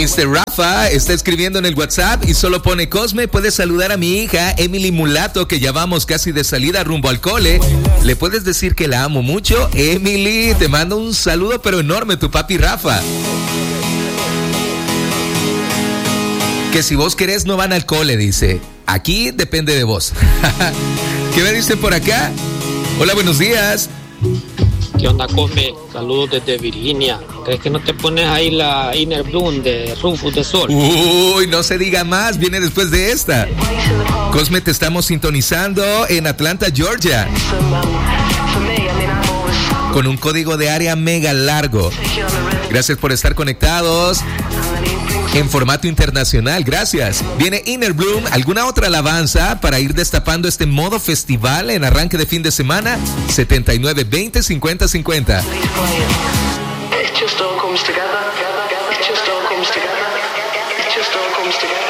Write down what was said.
Mr. Rafa está escribiendo en el WhatsApp y solo pone: Cosme, puedes saludar a mi hija Emily Mulato, que ya vamos casi de salida rumbo al cole. ¿Le puedes decir que la amo mucho? Emily, te mando un saludo pero enorme, tu papi Rafa. Que si vos querés no van al cole, dice. Aquí depende de vos. ¿Qué me dicen por acá? Hola, buenos días. ¿Qué onda, Cosme? Saludos desde Virginia. ¿Crees que no te pones ahí la Inner Bloom de Rufus de Sol? Uy, no se diga más, viene después de esta. Cosme, te estamos sintonizando en Atlanta, Georgia, con un código de área mega largo. Gracias por estar conectados en formato internacional, gracias. Viene Inner Bloom. ¿Alguna otra alabanza para ir destapando este modo festival en arranque de fin de semana? 7920-5050. It just all comes together. It just all comes together. It just all comes together.